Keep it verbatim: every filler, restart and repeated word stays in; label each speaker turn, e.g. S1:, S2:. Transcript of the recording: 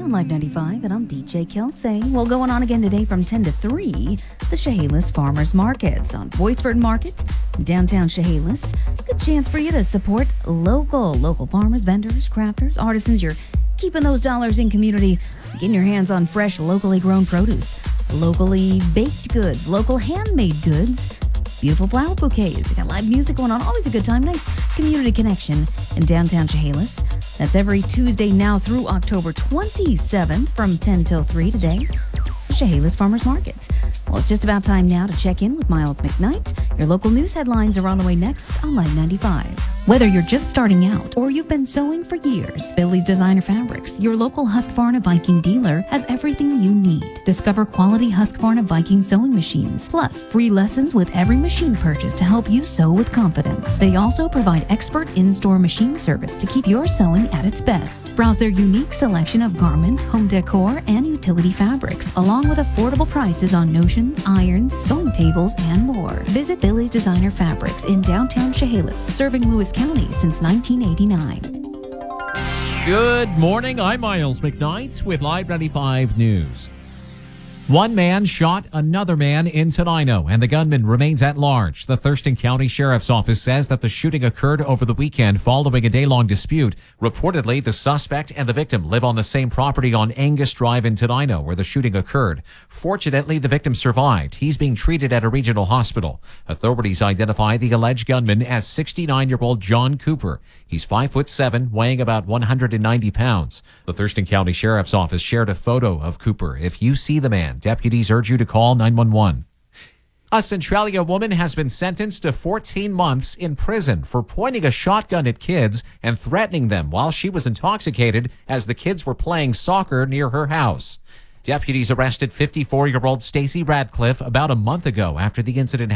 S1: on Live ninety-five, and I'm D J Kelsey. Well, going on again today from ten to three, the Chehalis Farmers Markets on Boisford Market, downtown Chehalis. Good chance for you to support local, local farmers, vendors, crafters, artisans. You're keeping those dollars in community, getting your hands on fresh, locally grown produce, locally baked goods, local handmade goods, beautiful flower bouquets. They got live music going on. Always a good time. Nice community connection in downtown Chehalis. That's every Tuesday now through October twenty-seventh from ten till three today. Chehalis Farmers Market. Well, it's just about time now to check in with Miles McKnight. Your local news headlines are on the way next on Live ninety-five. Whether you're just starting out or you've been sewing for years, Billy's Designer Fabrics, your local Husqvarna Viking dealer, has everything you need. Discover quality Husqvarna Viking sewing machines, plus free lessons with every machine purchase to help you sew with confidence. They also provide expert in-store machine service to keep your sewing at its best. Browse their unique selection of garment, home decor, and utility fabrics, along with affordable prices on notions, irons, sewing tables, and more. Visit Billy's Designer Fabrics in downtown Chehalis, serving Lewis County since nineteen eighty-nine.
S2: Good morning. I'm Miles McKnight with Live ninety-five News. One man shot another man in Tenino, and the gunman remains at large. The Thurston County Sheriff's Office says that the shooting occurred over the weekend following a day-long dispute. Reportedly, the suspect and the victim live on the same property on Angus Drive in Tenino, where the shooting occurred. Fortunately, the victim survived. He's being treated at a regional hospital. Authorities identify the alleged gunman as sixty-nine-year-old John Cooper. He's five foot seven, weighing about one hundred ninety pounds. The Thurston County Sheriff's Office shared a photo of Cooper. If you see the man, deputies urge you to call nine one one. A Centralia woman has been sentenced to fourteen months in prison for pointing a shotgun at kids and threatening them while she was intoxicated as the kids were playing soccer near her house. Deputies arrested fifty-four-year-old Stacy Radcliffe about a month ago after the incident